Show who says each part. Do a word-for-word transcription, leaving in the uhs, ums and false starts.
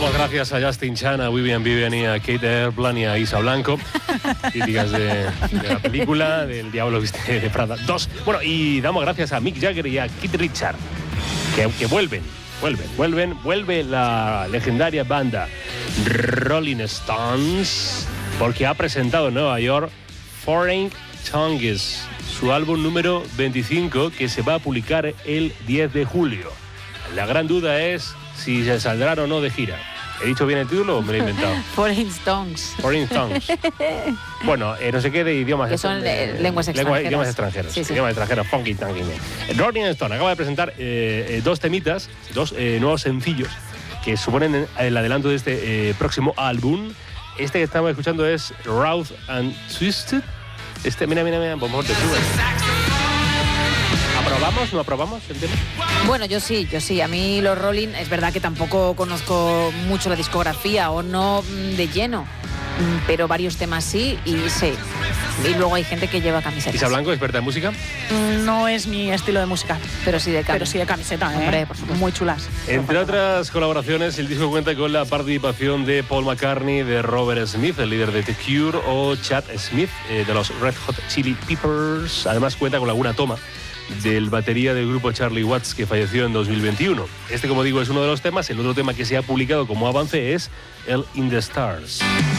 Speaker 1: Damos gracias a Justin Chan, a Vivian Vivian y a Kate Airplan y a Isa Blanco, críticas de, de la película del Diablo Viste de Prada dos. Bueno, y damos gracias a Mick Jagger y a Keith Richards, que, que vuelven, vuelven, vuelven, vuelve la legendaria banda Rolling Stones, porque ha presentado en Nueva York Foreign Tongues, su álbum número veinticinco, que se va a publicar el diez de julio. La gran duda es si se saldrán o no de gira. ¿He dicho bien el título o me lo he inventado?
Speaker 2: Foreign Tongues.
Speaker 1: Foreign Tongues. Bueno, eh, no sé qué de idiomas.
Speaker 2: Que son
Speaker 1: eh,
Speaker 2: lenguas extranjeras.
Speaker 1: Lengua, idiomas extranjeros.
Speaker 2: Sí, sí.
Speaker 1: Idiomas extranjeros, funky tongue. Rolling Stone acaba de presentar eh, eh, dos temitas, dos eh, nuevos sencillos que suponen el adelanto de este eh, próximo álbum. Este que estamos escuchando es Rough and Twisted. Este, mira, mira, mira, por favor, te subes. ¿Aprobamos? ¿No aprobamos el tema?
Speaker 2: Bueno, yo sí, yo sí. A mí los Rolling, es verdad que tampoco conozco mucho la discografía o no de lleno, pero varios temas sí y sí. Y luego hay gente que lleva camisetas.
Speaker 1: Isa Blanco, experta en música.
Speaker 3: No es mi estilo de música.
Speaker 2: Pero sí de camiseta.
Speaker 3: Pero sí de camiseta, ¿eh?
Speaker 2: Hombre, por supuesto.
Speaker 3: Muy chulas.
Speaker 1: Entre otras colaboraciones, el disco cuenta con la participación de Paul McCartney, de Robert Smith, el líder de The Cure, o Chad Smith, eh, de los Red Hot Chili Peppers. Además cuenta con alguna toma del batería del grupo Charlie Watts, que falleció en dos mil veintiuno. Este, como digo, es uno de los temas. El otro tema que se ha publicado como avance es el In the Stars.